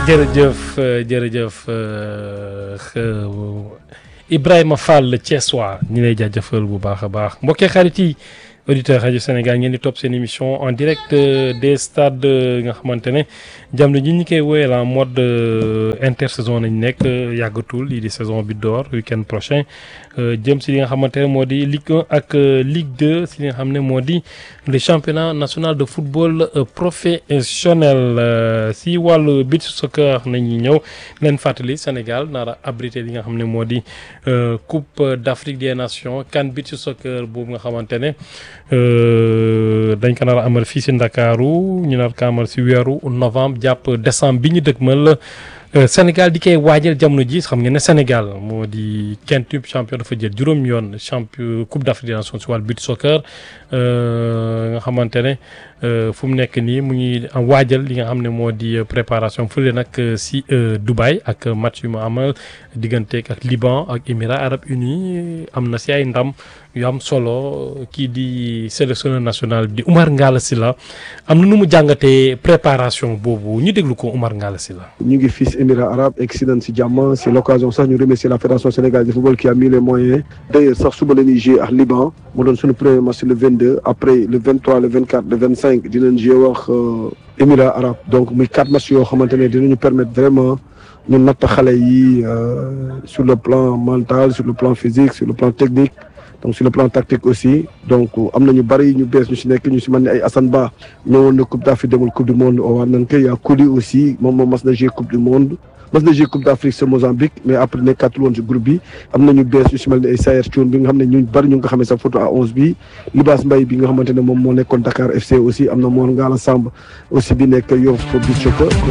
jërëjëf Ibrahima Fall Thiessois ñu lay jaajëfal bu baax a baax mbokkee xarit yi auditeur rajo Sénégal ngeen di topp seen émission en direct des stades nga xamante ne jamono ji ñu koy woyal en mode intersaison nañ nekk yàggatul lii di saison bi door week-end prochain jëm si li nga xamante ne moo di Ligue 1 ak Ligue 2 si li nga xam ne moo di le championnat national de football professionnel si wàllu beach soccer nañu ñëw leen fàttali Sénégal nara abrité li nga xam ne moo di Coupe d'Afrique des Nations CAN beach soccer boobu nga xamante ne dañ ko nar a amal fii si Ndakaaru ñu nar ko amal si weeru novembre jàpp décembre bi ñu dëgmal Sénégal di koy waajal jamono ji xam ngeen ne Sénégal moo di quintuple champion dafa jël juróom yoon champion Coupe d'Afrique des Nations si wàllu beach soccer nga xamante ne fu mu nekk nii mu ngi waajal li nga xam ne moo di préparation fële nag si Dubaï ak match yu mu amal digganteeg ak Liban ak Émirats Arabes Unis am na si ay ndam yu am solo kii di sélectionneur national bi di Oumar Ngalla Sylla am na nu mu jàngatee préparation boobu ñu déglu ko Oumar Ngalla Sylla. ñu ngi fii si Émirats Arabes excellent si jàmm c'est l'occasion sax ñu remercier la fédération sénégalaise de football qui a mis les moyens d'ailleurs sax suba la ñuy jouer ak Liban mu doon suñu premier match le 22 après le 23 le 24 le 25 dinañ jouer wax Émirats Arabes donc muy 4 matchs yoo xamante ne dinañu permettre vraiment ñu natt xale yi sur le plan mental sur le plan physique sur le plan technique donc sur le plan tactique aussi donc am na ñu bari ñu bees ñu si nekk ñu si mën ne ay Assane Ba ñëwoon na Coupe d'Afrique demul Coupe du monde waa nañ ko yaa Kouly aussi moom mas na jouer Coupe du monde mas na jouer Coupe d'Afrique sa Mozambique mais après nekkatul woon si groupe bi am nañu bees ñu si mel ne ay Sayer Thioune bi nga xam ne ñu bari ñu nga xamee sa photo à 11 bi Libaas Mbaye bi nga xamante ne moom moo nekkoon Dakar FC aussi am na Mor Ngalla Samb aussi bi nekk Yoff Beach Soccer